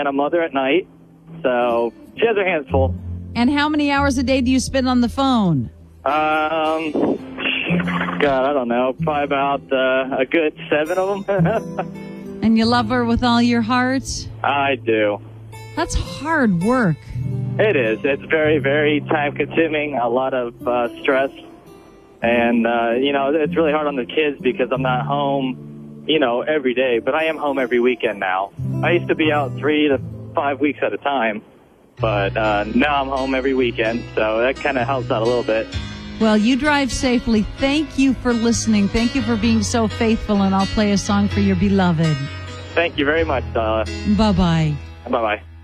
and a mother at night. So she has her hands full. And how many hours a day do you spend on the phone? God, I don't know. Probably about a good 7 of them. And you love her with all your heart? I do. That's hard work. It is. It's very, very time-consuming, a lot of stress. And, it's really hard on the kids because I'm not home, every day. But I am home every weekend now. I used to be out 3 to 5 weeks at a time. But now I'm home every weekend, so that kind of helps out a little bit. Well, you drive safely. Thank you for listening. Thank you for being so faithful, and I'll play a song for your beloved. Thank you very much, Darla. Bye-bye. Bye-bye.